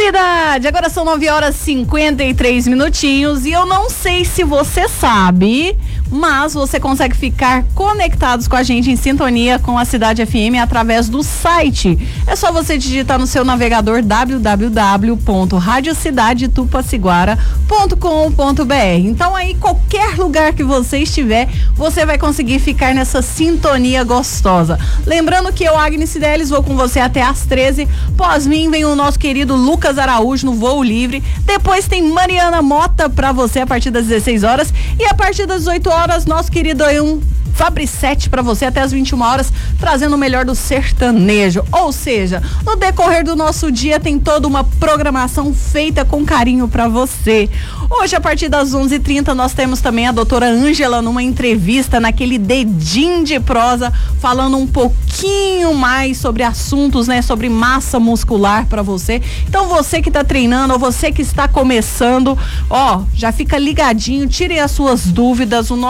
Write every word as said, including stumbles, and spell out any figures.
Cidade, agora são nove horas e cinquenta e três minutinhos e eu não sei se você sabe, mas você consegue ficar conectados com a gente em sintonia com a Cidade F M através do site. É só você digitar no seu navegador w w w ponto rádio cidade tupaciguara ponto com ponto b r. Então aí qualquer lugar que você estiver, você vai conseguir ficar nessa sintonia gostosa. Lembrando que eu, Agnes Cideles, vou com você até às treze. Pós mim vem o nosso querido Lucas Araújo no Voo Livre. Depois tem Mariana Mota pra você a partir das dezesseis horas e a partir das dezoito horas nosso querido aí um Fabricete para você até as vinte e uma horas, trazendo o melhor do sertanejo. Ou seja, no decorrer do nosso dia tem toda uma programação feita com carinho para você. Hoje, a partir das onze e trinta, nós temos também a doutora Ângela numa entrevista naquele dedinho de prosa, falando um pouquinho mais sobre assuntos, né, sobre massa muscular para você. Então, você que tá treinando ou você que está começando, ó, já fica ligadinho, tirem as suas dúvidas. O